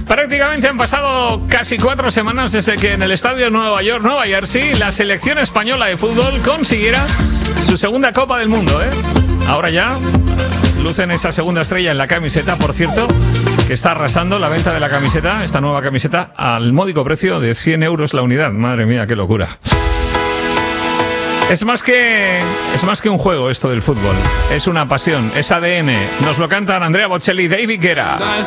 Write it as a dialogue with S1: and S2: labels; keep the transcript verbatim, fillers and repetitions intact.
S1: Prácticamente han pasado casi cuatro semanas desde que en el estadio Nueva York, Nueva Jersey, la selección española de fútbol consiguiera su segunda Copa del Mundo, ¿eh? Ahora ya lucen esa segunda estrella en la camiseta, por cierto, que está arrasando la venta de la camiseta, esta nueva camiseta, al módico precio de cien euros la unidad. Madre mía, qué locura. Es más que es más que un juego esto del fútbol. Es una pasión, es A D N. Nos lo cantan Andrea Bocelli y David Guetta.